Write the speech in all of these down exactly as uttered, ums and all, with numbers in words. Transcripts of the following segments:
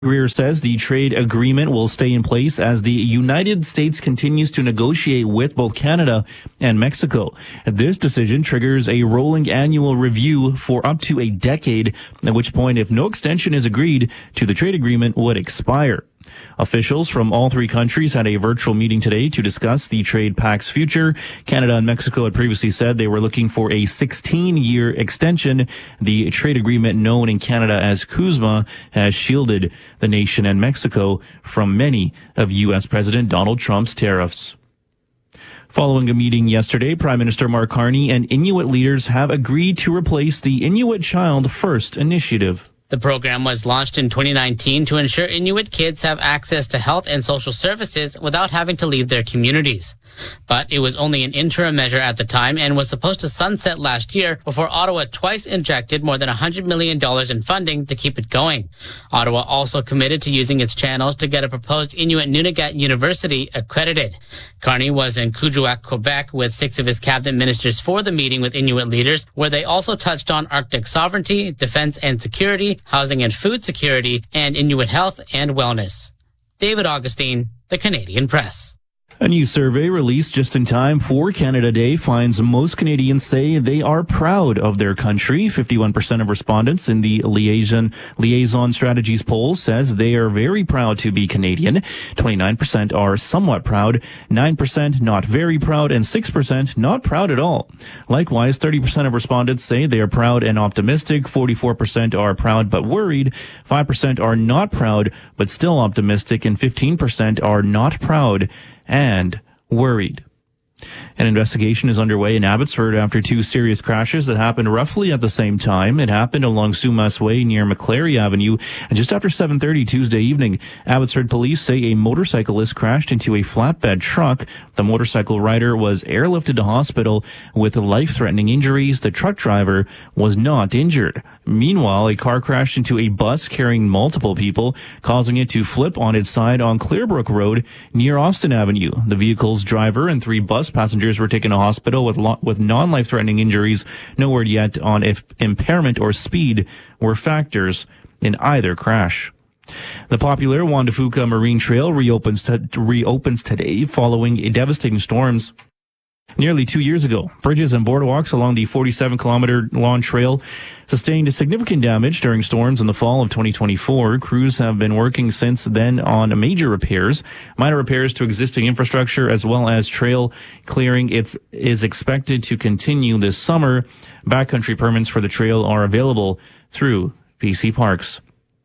Greer says the trade agreement will stay in place as the United States continues to negotiate with both Canada and Mexico. This decision triggers a rolling annual review for up to a decade, at which point, if no extension is agreed to, the trade agreement would expire. Officials from all three countries had a virtual meeting today to discuss the trade pact's future. Canada and Mexico had previously said they were looking for a sixteen-year extension. The trade agreement, known in Canada as CUSMA, has shielded the nation and Mexico from many of U S President Donald Trump's tariffs. Following a meeting yesterday, Prime Minister Mark Carney and Inuit leaders have agreed to replace the Inuit Child First initiative. The program was launched in twenty nineteen to ensure Inuit kids have access to health and social services without having to leave their communities. But it was only an interim measure at the time and was supposed to sunset last year before Ottawa twice injected more than one hundred million dollars in funding to keep it going. Ottawa also committed to using its channels to get a proposed Inuit Nunagat University accredited. Carney was in Kuujjuaq, Quebec, with six of his cabinet ministers for the meeting with Inuit leaders, where they also touched on Arctic sovereignty, defense and security, housing and food security, and Inuit health and wellness. David Augustine, The Canadian Press. A new survey released just in time for Canada Day finds most Canadians say they are proud of their country. fifty-one percent of respondents in the Liaison, Liaison Strategies poll says they are very proud to be Canadian. twenty-nine percent are somewhat proud, nine percent not very proud, and six percent not proud at all. Likewise, thirty percent of respondents say they are proud and optimistic, forty-four percent are proud but worried, five percent are not proud but still optimistic, and fifteen percent are not proud and worried. An investigation is underway in Abbotsford after two serious crashes that happened roughly at the same time. It happened along Sumas Way near McClary Avenue, and just after seven thirty Tuesday evening. Abbotsford police say a motorcyclist crashed into a flatbed truck. The motorcycle rider was airlifted to hospital with life-threatening injuries. The truck driver was not injured. Meanwhile, a car crashed into a bus carrying multiple people, causing it to flip on its side on Clearbrook Road near Austin Avenue. The vehicle's driver and three bus passengers were taken to hospital with lo- with non-life-threatening injuries. No word yet on if impairment or speed were factors in either crash. The popular Juan de Fuca Marine Trail reopens, to- reopens today following devastating storms. Nearly two years ago, bridges and boardwalks along the forty-seven kilometer long trail sustained significant damage during storms in the fall of twenty twenty-four. Crews have been working since then on major repairs, minor repairs to existing infrastructure, as well as trail clearing. It is expected to continue this summer. Backcountry permits for the trail are available through B C Parks.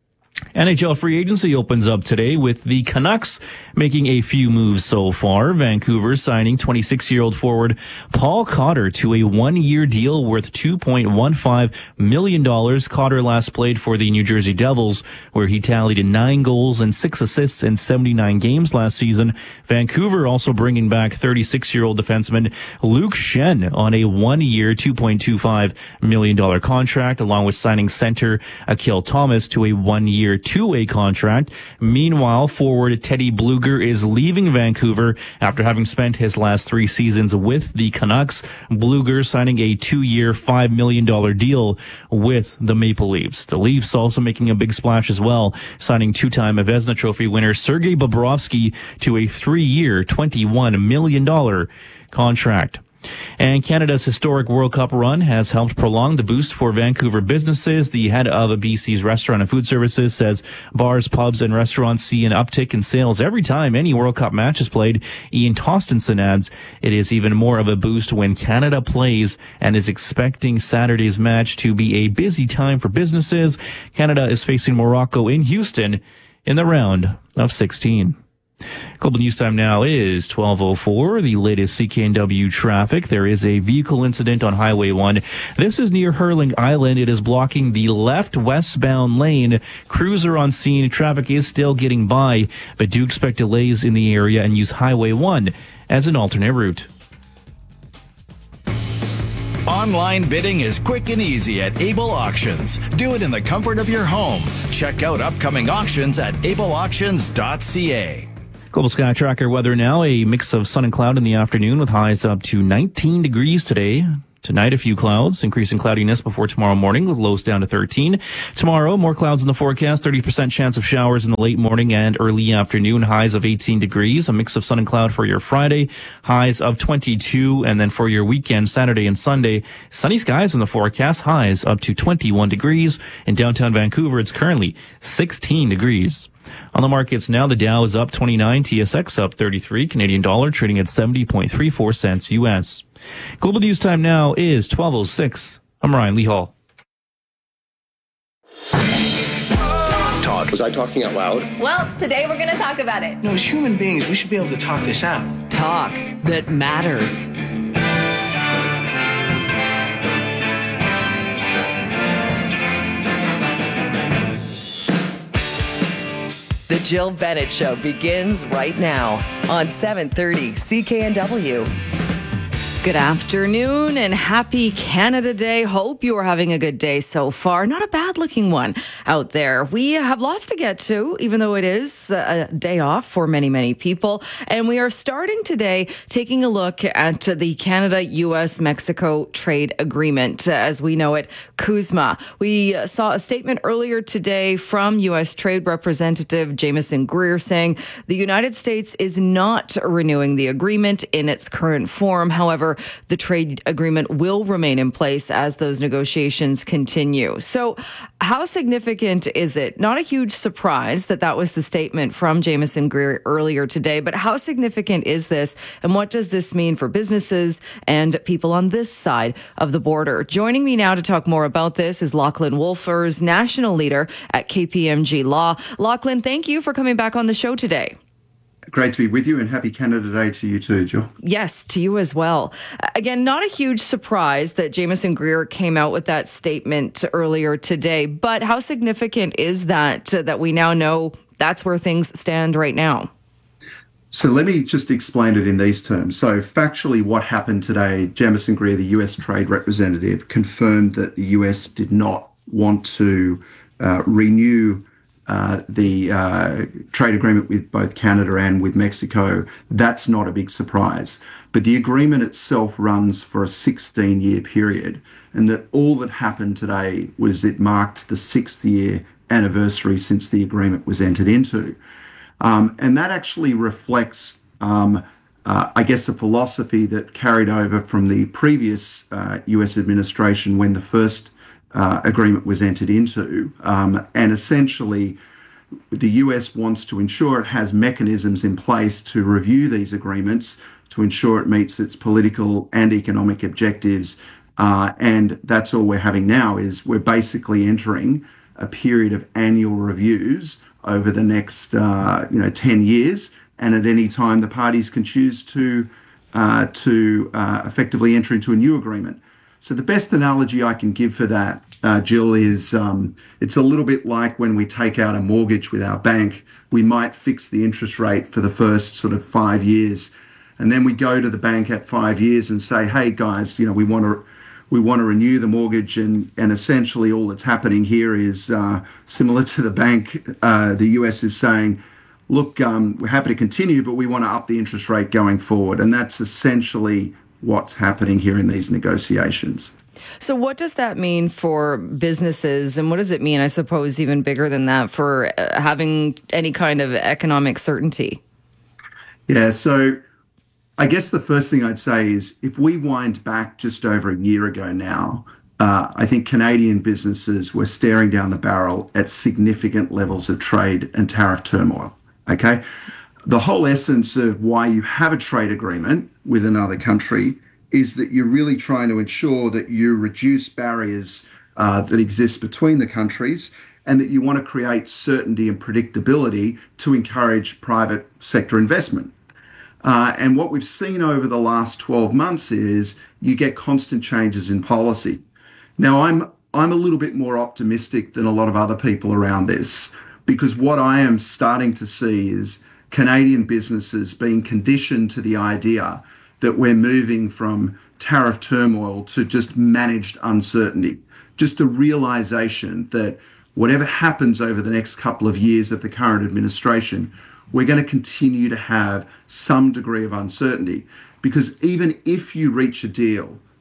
N H L free agency opens up today with the Canucks making a few moves so far. Vancouver signing twenty-six-year-old forward Paul Cotter to a one-year deal worth two point one five million dollars. Cotter last played for the New Jersey Devils, where he tallied nine goals and six assists in seventy-nine games last season. Vancouver also bringing back thirty-six-year-old defenseman Luke Schenn on a one-year two point two five million dollars contract, along with signing center Akil Thomas to a one-year two-way contract. Meanwhile, forward Teddy Bluger is leaving Vancouver after having spent his last three seasons with the Canucks. Bluger signing a two-year, five million dollars deal with the Maple Leafs. The Leafs also making a big splash as well, signing two-time Vezina Trophy winner Sergei Bobrovsky to a three-year, twenty-one million dollars contract. And Canada's historic World Cup run has helped prolong the boost for Vancouver businesses. The head of B C's Restaurant and Food Services says bars, pubs, and restaurants see an uptick in sales every time any World Cup match is played. Ian Tostenson adds it is even more of a boost when Canada plays, and is expecting Saturday's match to be a busy time for businesses. Canada is facing Morocco in Houston in the round of sixteen. Global News Time now is twelve oh four. The latest C K N W traffic. There is a vehicle incident on Highway one. This is near Hurling Island. It is blocking the left westbound lane. Crews are on scene. Traffic is still getting by, but do expect delays in the area and use Highway one as an alternate route. Online bidding is quick and easy at Able Auctions. Do it in the comfort of your home. Check out upcoming auctions at able auctions dot c a. Global Sky Tracker weather now. A mix of sun and cloud in the afternoon with highs up to nineteen degrees today. Tonight, a few clouds, increasing cloudiness before tomorrow morning, with lows down to thirteen. Tomorrow, more clouds in the forecast, thirty percent chance of showers in the late morning and early afternoon, highs of eighteen degrees. A mix of sun and cloud for your Friday, highs of twenty-two. And then for your weekend, Saturday and Sunday, sunny skies in the forecast, highs up to twenty-one degrees. In downtown Vancouver, it's currently sixteen degrees. On the markets now, the Dow is up twenty-nine, T S X up thirty-three, Canadian dollar trading at seventy point three four cents U S. Global News Time now is twelve oh six. I'm Ryan Lee Hall. Talk. Was I talking out loud? Well, today we're going to talk about it. No, as human beings, we should be able to talk this out. Talk that matters. The Jill Bennett Show begins right now on seven thirty C K N W. Good afternoon and happy Canada Day. Hope you are having a good day so far. Not a bad looking one out there. We have lots to get to, even though it is a day off for many, many people. And we are starting today taking a look at the Canada U S Mexico trade agreement, as we know it, CUSMA. We saw a statement earlier today from U S Trade Representative Jamieson Greer saying the United States is not renewing the agreement in its current form. However, the trade agreement will remain in place as those negotiations continue. So how significant is it? Not a huge surprise that that was the statement from Jamieson Greer earlier today, but how significant is this and what does this mean for businesses and people on this side of the border? Joining me now to talk more about this is Lachlan Wolfers, national leader at K P M G Law. Lachlan, thank you for coming back on the show today. Great to be with you and happy Canada Day to you too, Jill. Yes, to you as well. Again, not a huge surprise that Jamieson Greer came out with that statement earlier today, but how significant is that, uh, that we now know that's where things stand right now? So let me just explain it in these terms. So factually what happened today, Jamieson Greer, the U S Trade Representative, confirmed that the U S did not want to uh, renew Uh, the uh, trade agreement with both Canada and with Mexico. That's not a big surprise. But the agreement itself runs for a sixteen-year period, and that all that happened today was it marked the sixth year anniversary since the agreement was entered into. Um, and that actually reflects, um, uh, I guess, a philosophy that carried over from the previous uh, U S administration when the first Uh, agreement was entered into. Um, and essentially, the U S wants to ensure it has mechanisms in place to review these agreements, to ensure it meets its political and economic objectives. Uh, and that's all we're having now is we're basically entering a period of annual reviews over the next, uh, you know, ten years. And at any time, the parties can choose to, uh, to uh, effectively enter into a new agreement. So the best analogy I can give for that, uh, Jill, is um, it's a little bit like when we take out a mortgage with our bank. We might fix the interest rate for the first sort of five years, and then we go to the bank at five years and say, "Hey guys, you know, we want to we want to renew the mortgage," and and essentially all that's happening here is uh, similar to the bank. Uh, the U S is saying, "Look, um, we're happy to continue, but we want to up the interest rate going forward," and that's essentially what's happening here in these negotiations. So what does that mean for businesses, and what does it mean, I suppose, even bigger than that, for uh, having any kind of economic certainty? Yeah, so I guess the first thing I'd say is if we wind back just over a year ago now, uh, I think Canadian businesses were staring down the barrel at significant levels of trade and tariff turmoil, okay? The whole essence of why you have a trade agreement with another country is that you're really trying to ensure that you reduce barriers uh, that exist between the countries, and that you want to create certainty and predictability to encourage private sector investment. Uh, and what we've seen over the last twelve months is you get constant changes in policy. Now, I'm I'm a little bit more optimistic than a lot of other people around this, because what I am starting to see is Canadian businesses being conditioned to the idea that we're moving from tariff turmoil to just managed uncertainty, just a realization that whatever happens over the next couple of years of the current administration, we're going to continue to have some degree of uncertainty. Because even if you reach a deal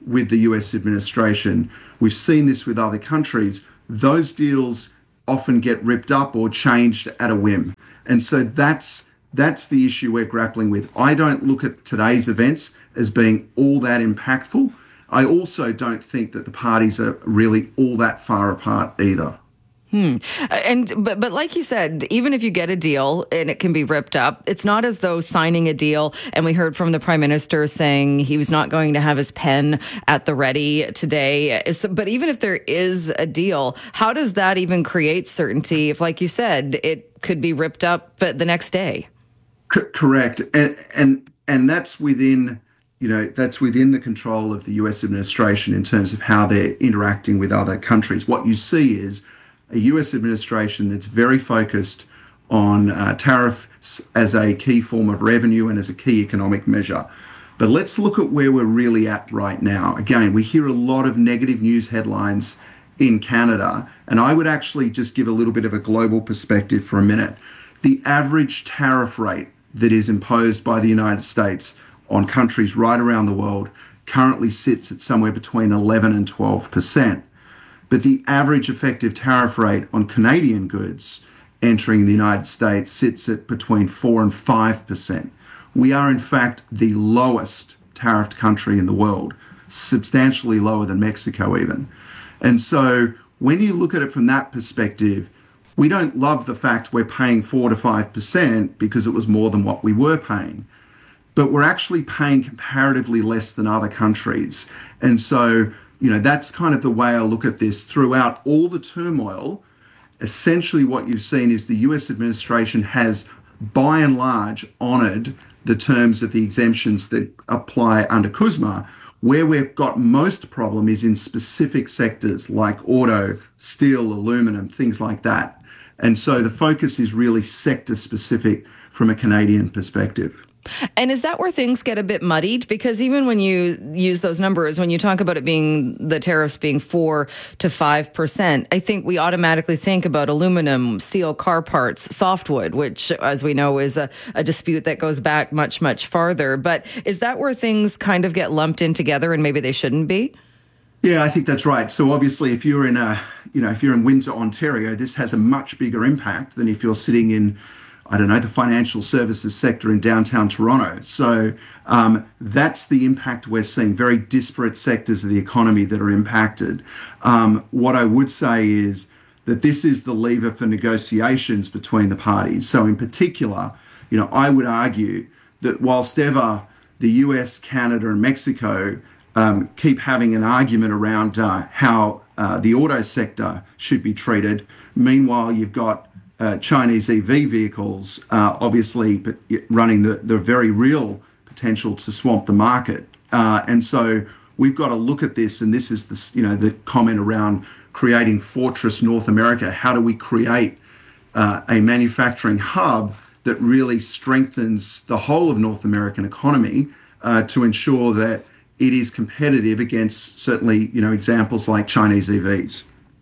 with the U S administration. We've seen this with other countries. Those deals often get ripped up or changed at a whim. And so that's that's the issue we're grappling with. I don't look at today's events as being all that impactful. I also don't think that the parties are really all that far apart either. Hmm. And but but like you said, even if you get a deal and it can be ripped up, it's not as though signing a deal, and we heard from the Prime Minister saying he was not going to have his pen at the ready today. So, but even if there is a deal, how does that even create certainty if, like you said, it could be ripped up the next day? C- correct. And and and that's within you know, that's within the control of the U S administration in terms of how they're interacting with other countries. What you see is a U S administration that's very focused on uh, tariffs as a key form of revenue and as a key economic measure. But let's look at where we're really at right now. Again, we hear a lot of negative news headlines in Canada, and I would actually just give a little bit of a global perspective for a minute. The average tariff rate that is imposed by the United States on countries right around the world currently sits at somewhere between eleven and twelve percent. But the average effective tariff rate on Canadian goods entering the United States sits at between four and five percent. We are, in fact, the lowest tariffed country in the world, substantially lower than Mexico even. And so when you look at it from that perspective, we don't love the fact we're paying four to five percent because it was more than what we were paying. But we're actually paying comparatively less than other countries. And so, you know, that's kind of the way I look at this. Throughout all the turmoil, essentially what you've seen is the U S administration has, by and large, honoured the terms of the exemptions that apply under C U S M A. Where we've got most problem is in specific sectors like auto, steel, aluminum, things like that. And so the focus is really sector specific from a Canadian perspective. And is that where things get a bit muddied? Because even when you use those numbers, when you talk about it being the tariffs being four to five percent, I think we automatically think about aluminum, steel, car parts, softwood, which, as we know, is a, a dispute that goes back much, much farther. But is that where things kind of get lumped in together and maybe they shouldn't be? Yeah, I think that's right. So obviously, if you're in a, you know, if you're in Windsor, Ontario, this has a much bigger impact than if you're sitting in, I don't know, the financial services sector in downtown Toronto. So um, that's the impact we're seeing, very disparate sectors of the economy that are impacted. Um, what I would say is that this is the lever for negotiations between the parties. So in particular, you know, I would argue that whilst ever the U S, Canada and Mexico um, keep having an argument around uh, how uh, the auto sector should be treated, meanwhile you've got Uh, Chinese E V vehicles, uh, obviously, but running the, the very real potential to swamp the market. Uh, and so we've got to look at this, and this is the, you know, the comment around creating Fortress North America. How do we create uh, a manufacturing hub that really strengthens the whole of North American economy uh, to ensure that it is competitive against certainly, you know, examples like Chinese E Vs.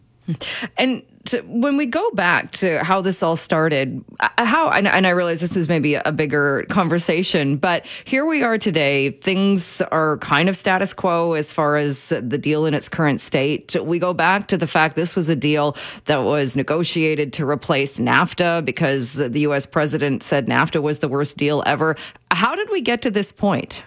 And to, when we go back to how this all started, how and, and I realize this was maybe a bigger conversation, but here we are today. Things are kind of status quo as far as the deal in its current state. We go back to the fact this was a deal that was negotiated to replace NAFTA because the U S president said NAFTA was the worst deal ever. How did we get to this point?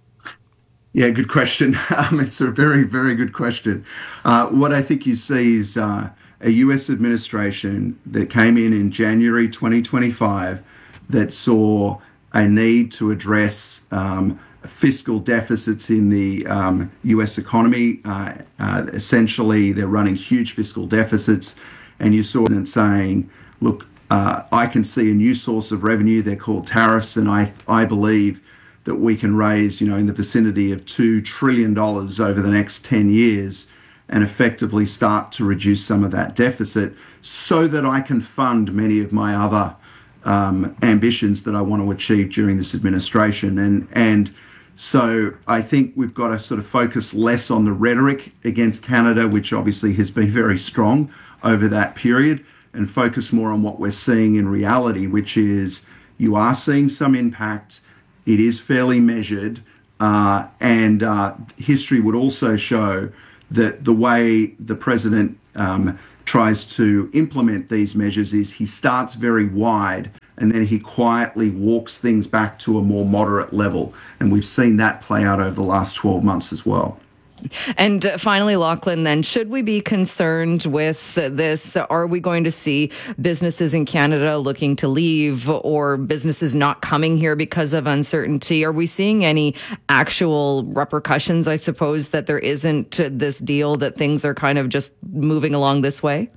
Yeah, good question. Um, it's a very, very good question. Uh, what I think you see is uh, a U S administration that came in in January twenty twenty-five that saw a need to address um, fiscal deficits in the um, U S economy. Uh, uh, essentially, they're running huge fiscal deficits, and you saw them saying, look, uh, I can see a new source of revenue. They're called tariffs, and I, I believe that we can raise, you know, in the vicinity of two trillion dollars over the next ten years and effectively start to reduce some of that deficit so that I can fund many of my other um, ambitions that I want to achieve during this administration. And, and so I think we've got to sort of focus less on the rhetoric against Canada, which obviously has been very strong over that period, and focus more on what we're seeing in reality, which is you are seeing some impact. It is fairly measured. Uh, and uh, history would also show that the way the president um, tries to implement these measures is he starts very wide and then he quietly walks things back to a more moderate level. And we've seen that play out over the last twelve months as well. And uh, finally, Lachlan, then, should we be concerned with uh, this? Are we going to see businesses in Canada looking to leave or businesses not coming here because of uncertainty? Are we seeing any actual repercussions, I suppose, that there isn't uh, this deal, that things are kind of just moving along this way?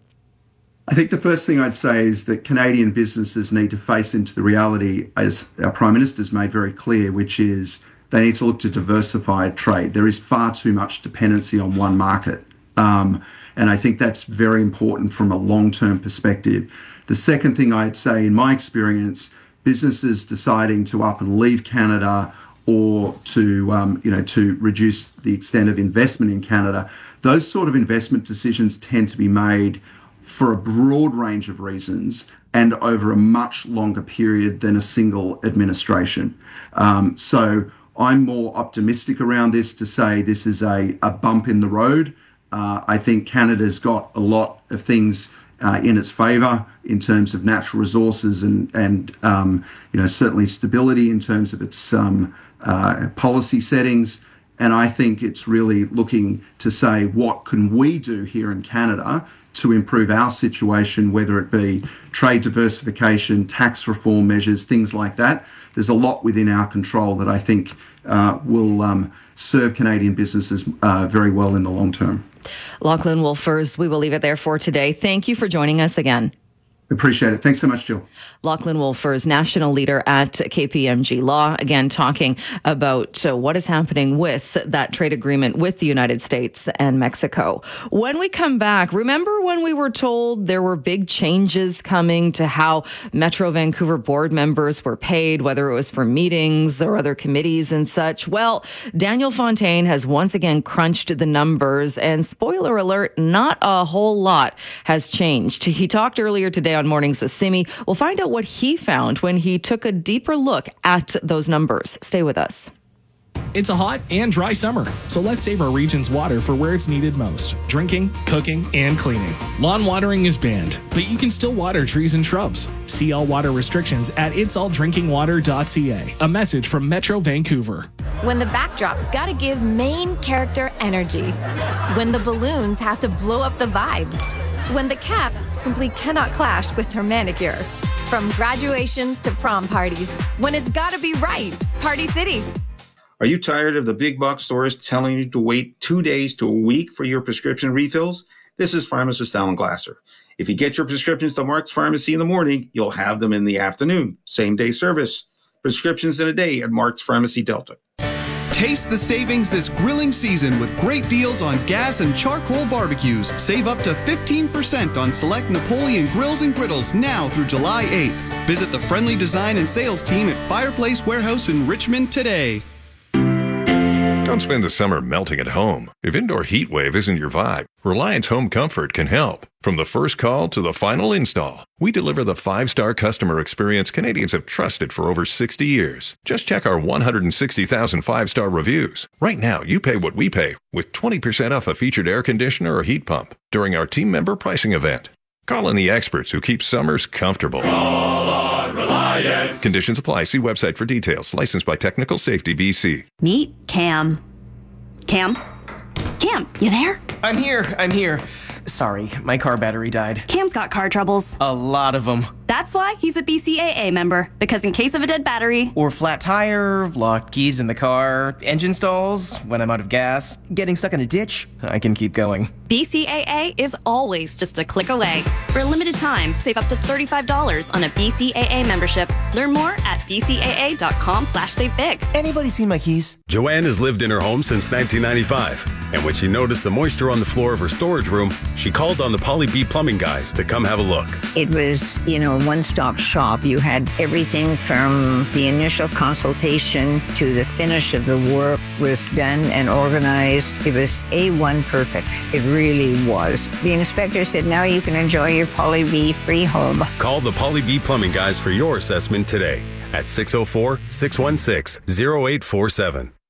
I think the first thing I'd say is that Canadian businesses need to face into the reality, as our Prime Minister's made very clear, which is they need to look to diversify trade. There is far too much dependency on one market. Um, and I think that's very important from a long-term perspective. The second thing I'd say, in my experience, businesses deciding to up and leave Canada or to, um, you know, to reduce the extent of investment in Canada, those sort of investment decisions tend to be made for a broad range of reasons and over a much longer period than a single administration. Um, so I'm more optimistic around this to say this is a, a bump in the road. Uh, I think Canada's got a lot of things uh, in its favour in terms of natural resources and, and um, you know, certainly stability in terms of its um, uh, policy settings. And I think it's really looking to say, what can we do here in Canada to improve our situation, whether it be trade diversification, tax reform measures, things like that. There's a lot within our control that I think uh, will um, serve Canadian businesses uh, very well in the long term. Lachlan Wolfers, we will leave it there for today. Thank you for joining us again. Appreciate it. Thanks so much, Jill. Lachlan Wolfers, national leader at K P M G Law, again talking about uh, what is happening with that trade agreement with the United States and Mexico. When we come back, remember when we were told there were big changes coming to how Metro Vancouver board members were paid, whether it was for meetings or other committees and such? Well, Daniel Fontaine has once again crunched the numbers, and spoiler alert, not a whole lot has changed. He talked earlier today on Mornings with Simi. We'll find out what he found when he took a deeper look at those numbers. Stay with us. It's a hot and dry summer, so let's save our region's water for where it's needed most: drinking, cooking, and cleaning. Lawn watering is banned, but you can still water trees and shrubs. See all water restrictions at its all drinking water dot c a. A message from Metro Vancouver. When the backdrop's gotta give main character energy. When the balloons have to blow up the vibe. When the cap simply cannot clash with her manicure. From graduations to prom parties, when it's gotta be right, Party City. Are you tired of the big box stores telling you to wait two days to a week for your prescription refills? This is pharmacist Alan Glasser. If you get your prescriptions to Mark's Pharmacy in the morning, you'll have them in the afternoon. Same day service. Prescriptions in a day at Mark's Pharmacy Delta. Taste the savings this grilling season with great deals on gas and charcoal barbecues. Save up to fifteen percent on select Napoleon grills and griddles now through July eighth. Visit the friendly design and sales team at Fireplace Warehouse in Richmond today. Don't spend the summer melting at home. If indoor heat wave isn't your vibe, Reliance Home Comfort can help. From the first call to the final install, we deliver the five-star customer experience Canadians have trusted for over sixty years. Just check our one hundred sixty thousand five-star reviews. Right now, you pay what we pay with twenty percent off a featured air conditioner or heat pump during our team member pricing event. Call in the experts who keep summers comfortable. Call on Reliance. Conditions apply. See website for details. Licensed by Technical Safety B C. Meet Cam. Cam? Cam, you there? I'm here. I'm here. Sorry, my car battery died. Cam's got car troubles. A lot of them. That's why he's a B C A A member, because in case of a dead battery, or flat tire, locked keys in the car, engine stalls, when I'm out of gas, getting stuck in a ditch, I can keep going. B C A A is always just a click away. For a limited time, save up to thirty-five dollars on a B C A A membership. Learn more at b c a a dot com slash save big. Anybody seen my keys? Joanne has lived in her home since nineteen ninety-five, and when she noticed the moisture on the floor of her storage room, she called on the Polly B Plumbing guys to come have a look. It was, you know, a one-stop shop. You had everything from the initial consultation to the finish of the work was done and organized. It was A one perfect. It really was. The inspector said, now you can enjoy your Polly B free home. Call the Polly B Plumbing guys for your assessment today at six oh four, six one six, oh eight four seven.